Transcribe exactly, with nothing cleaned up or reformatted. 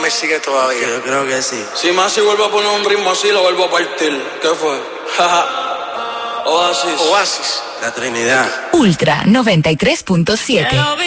me sigue todavía. Yo creo que sí. Si Masi vuelve a poner un ritmo así, lo vuelvo a partir. ¿Qué fue? Oasis. Oasis. La Trinidad. Ultra noventa y tres punto siete.